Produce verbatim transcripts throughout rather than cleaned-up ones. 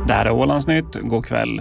Det här är Ålandsnytt. God kväll.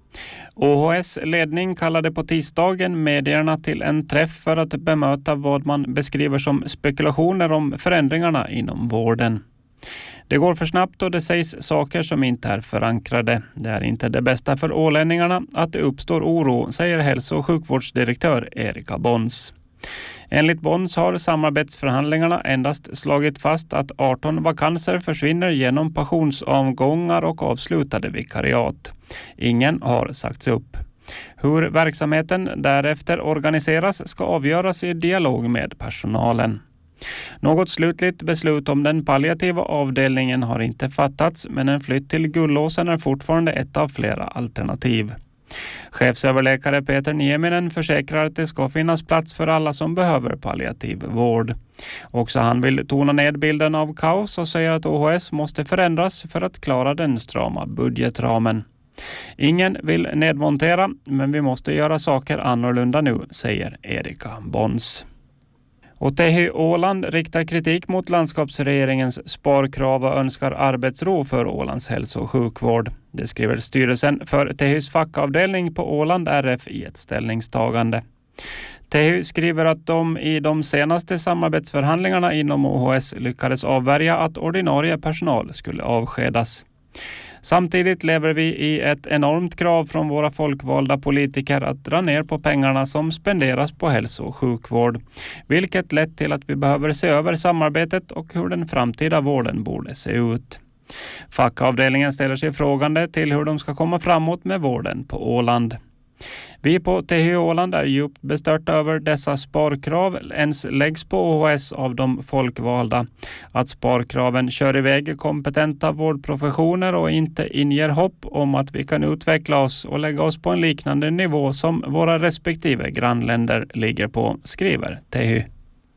O H S-ledning kallade på tisdagen medierna till en träff för att bemöta vad man beskriver som spekulationer om förändringarna inom vården. Det går för snabbt och det sägs saker som inte är förankrade. Det är inte det bästa för ålänningarna att det uppstår oro, säger hälso- och sjukvårdsdirektör Erika Bons. Enligt Bons har samarbetsförhandlingarna endast slagit fast att arton vakanser försvinner genom pensionsavgångar och avslutade vikariat. Ingen har sagts upp. Hur verksamheten därefter organiseras ska avgöras i dialog med personalen. Något slutligt beslut om den palliativa avdelningen har inte fattats, men en flytt till Gullåsen är fortfarande ett av flera alternativ. Chefsöverläkare Peter Nieminen försäkrar att det ska finnas plats för alla som behöver palliativ vård. Också han vill tona ned bilden av kaos och säger att O H S måste förändras för att klara den strama budgetramen. Ingen vill nedmontera, men vi måste göra saker annorlunda nu, säger Erika Bons. Och T H Åland riktar kritik mot landskapsregeringens sparkrav och önskar arbetsro för Ålands hälso- och sjukvård. Det skriver styrelsen för T H:s fackavdelning på Åland R F i ett ställningstagande. T H skriver att de i de senaste samarbetsförhandlingarna inom O H S lyckades avvärja att ordinarie personal skulle avskedas. Samtidigt lever vi i ett enormt krav från våra folkvalda politiker att dra ner på pengarna som spenderas på hälso- och sjukvård, vilket lett till att vi behöver se över samarbetet och hur den framtida vården borde se ut. Fackavdelningen ställer sig frågande till hur de ska komma framåt med vården på Åland. Vi på T H Åland är djupt bestörta över dessa sparkrav ens läggs på O H S av de folkvalda. Att sparkraven kör iväg kompetenta vårdprofessioner och inte inger hopp om att vi kan utveckla oss och lägga oss på en liknande nivå som våra respektive grannländer ligger på, skriver T H.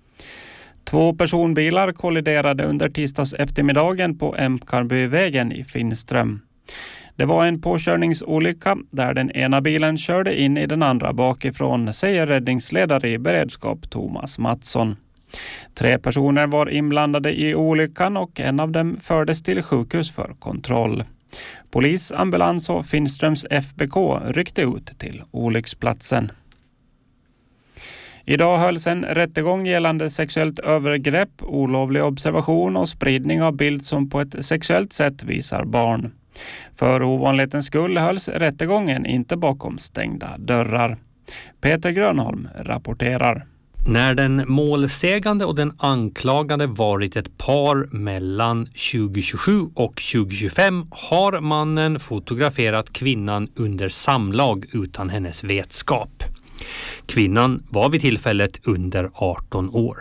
Två personbilar kolliderade under tisdags eftermiddagen på Emkarbyvägen i Finnström. Det var en påkörningsolycka där den ena bilen körde in i den andra bakifrån, säger räddningsledare i beredskap Thomas Mattsson. Tre personer var inblandade i olyckan och en av dem fördes till sjukhus för kontroll. Polis, ambulans och Finnströms F B K ryckte ut till olycksplatsen. Idag hölls en rättegång gällande sexuellt övergrepp, olovlig observation och spridning av bild som på ett sexuellt sätt visar barn. För ovanlighetens skull hölls rättegången inte bakom stängda dörrar. Peter Grönholm rapporterar. När den målsägande och den anklagade varit ett par mellan tjugo tjugosju och tjugo tjugofem har mannen fotograferat kvinnan under samlag utan hennes vetskap. Kvinnan var vid tillfället under arton år.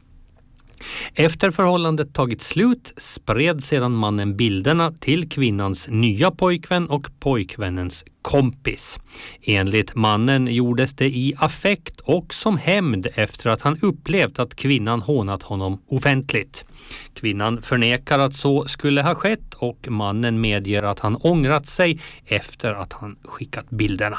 Efter förhållandet tagit slut spred sedan mannen bilderna till kvinnans nya pojkvän och pojkvännens kompis. Enligt mannen gjordes det i affekt och som hämnd efter att han upplevt att kvinnan hånat honom offentligt. Kvinnan förnekar att så skulle ha skett och mannen medger att han ångrat sig efter att han skickat bilderna.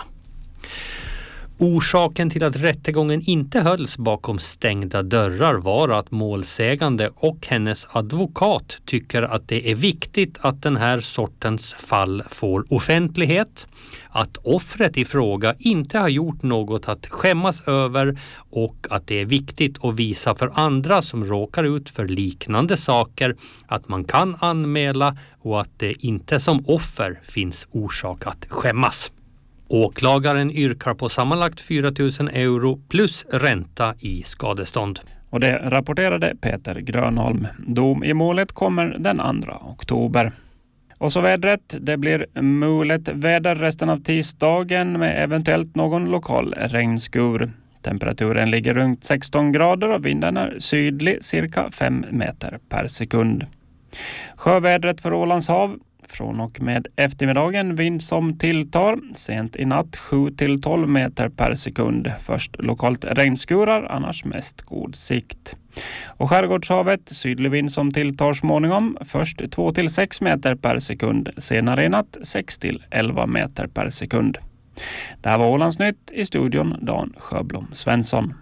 Orsaken till att rättegången inte hölls bakom stängda dörrar var att målsägande och hennes advokat tycker att det är viktigt att den här sortens fall får offentlighet, att offret i fråga inte har gjort något att skämmas över och att det är viktigt att visa för andra som råkar ut för liknande saker att man kan anmäla och att det inte som offer finns orsak att skämmas. Åklagaren yrkar på sammanlagt fyra tusen euro plus ränta i skadestånd. Och det rapporterade Peter Grönholm. Dom i målet kommer den andra oktober. Och så vädret. Det blir mulet väder resten av tisdagen med eventuellt någon lokal regnskur. Temperaturen ligger runt sexton grader och vinden är sydlig cirka fem meter per sekund. Sjövädret för Ålands hav. Från och med eftermiddagen vind som tilltar, sent i natt sju till tolv meter per sekund. Först lokalt regnskurar, annars mest god sikt. Och skärgårdshavet, sydlig vind som tilltar småningom, först två till sex meter per sekund, senare i natt sex till elva meter per sekund. Det här var Ålandsnytt, i studion Dan Sjöblom Svensson.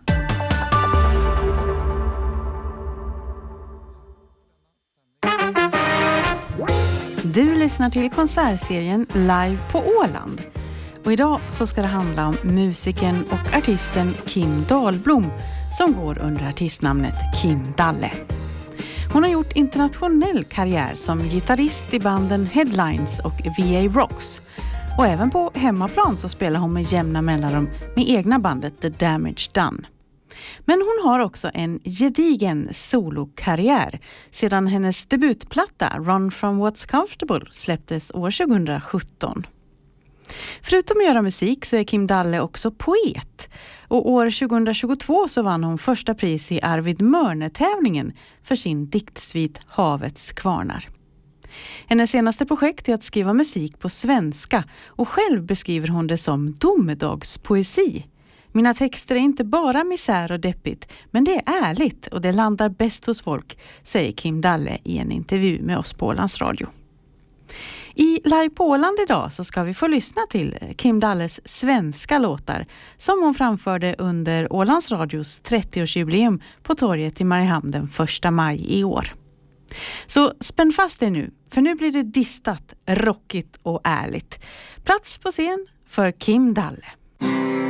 Du lyssnar till konsertserien Live på Åland. Och idag så ska det handla om musikern och artisten Kim Dahlblom som går under artistnamnet Kim Dalle. Hon har gjort internationell karriär som gitarrist i banden Headlines och V A Rocks. Och även på hemmaplan så spelar hon med jämna mellanrum med egna bandet The Damage Done. Men hon har också en gedigen solokarriär sedan hennes debutplatta Run from What's Comfortable släpptes år tjugohundrasjutton. Förutom att göra musik så är Kim Dalle också poet. Och år tjugohundratjugotvå så vann hon första pris i Arvid Mörne-tävlingen för sin diktsvit Havets kvarnar. Hennes senaste projekt är att skriva musik på svenska och själv beskriver hon det som domedagspoesi. Mina texter är inte bara misär och deppigt, men det är ärligt och det landar bäst hos folk, säger Kim Dalle i en intervju med oss på Ålands Radio. I Live på Åland idag så ska vi få lyssna till Kim Dalles svenska låtar som hon framförde under Ålands Radios trettioårsjubileum på torget i Mariehamn den första maj i år. Så spänn fast er nu, för nu blir det distat, rockigt och ärligt. Plats på scen för Kim Dalle.